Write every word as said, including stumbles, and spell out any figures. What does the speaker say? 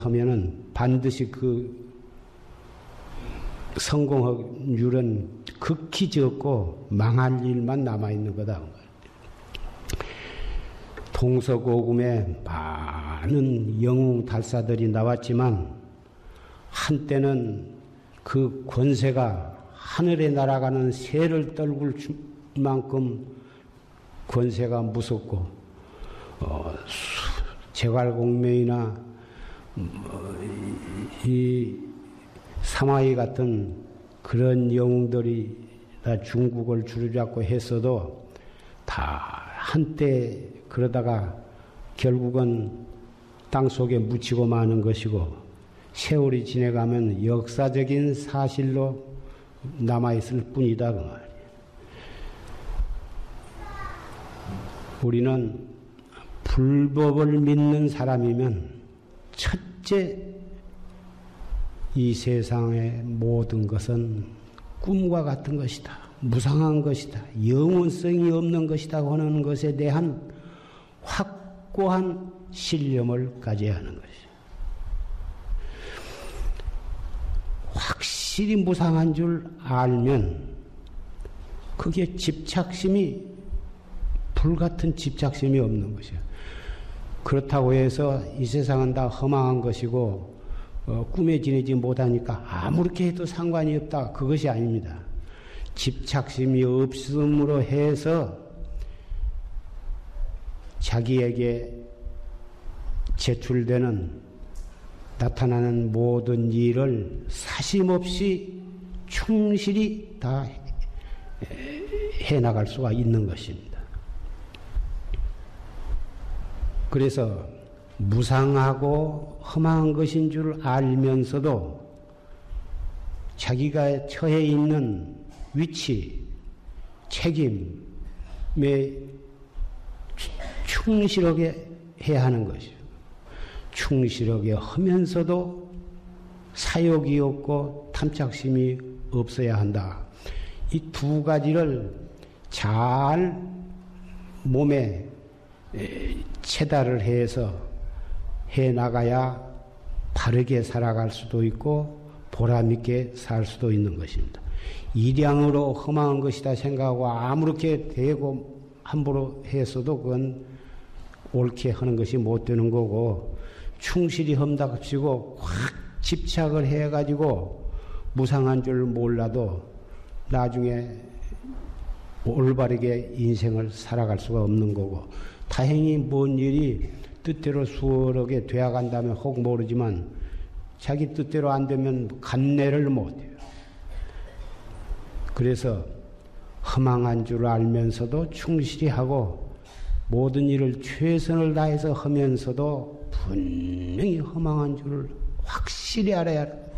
하면은 반드시 그 성공률은 극히 적고 망할 일만 남아있는 거다. 동서고금에 많은 영웅달사들이 나왔지만 한때는 그 권세가 하늘에 날아가는 새를 떨굴 만큼 권세가 무섭고 어, 제갈공명이나 이 사마이 같은 그런 영웅들이 다 중국을 주르잡고 했어도 다 한때 그러다가 결국은 땅속에 묻히고 마는 것이고 세월이 지나가면 역사적인 사실로 남아있을 뿐이다 그 말이에요. 우리는 불법을 믿는 사람이면 첫째 이 세상의 모든 것은 꿈과 같은 것이다. 무상한 것이다. 영원성이 없는 것이다 하는 것에 대한 확고한 신념을 가져야 하는 것이다. 확실히 무상한 줄 알면 그게 집착심이 불같은 집착심이 없는 것이야. 그렇다고 해서 이 세상은 다 허망한 것이고 어, 꿈에 지내지 못하니까 아무렇게 해도 상관이 없다. 그것이 아닙니다. 집착심이 없음으로 해서 자기에게 제출되는 나타나는 모든 일을 사심없이 충실히 다 해나갈 수가 있는 것입니다. 그래서 무상하고 험한 것인 줄 알면서도 자기가 처해 있는 위치, 책임에 충실하게 해야 하는 것이죠. 충실하게 하면서도 사욕이 없고 탐착심이 없어야 한다. 이 두 가지를 잘 몸에 체달을 해서 해나가야 바르게 살아갈 수도 있고 보람있게 살 수도 있는 것입니다. 일양으로 험한 것이다 생각하고 아무렇게 대고 함부로 했어도 그건 옳게 하는 것이 못 되는 거고 충실히 험답시고 확 집착을 해가지고 무상한 줄 몰라도 나중에 올바르게 인생을 살아갈 수가 없는 거고 다행히 뭔 일이 뜻대로 수월하게 되어간다면 혹 모르지만 자기 뜻대로 안 되면 감내를 못해요. 그래서 허망한 줄 알면서도 충실히 하고 모든 일을 최선을 다해서 하면서도 분명히 허망한 줄을 확실히 알아야 합니다.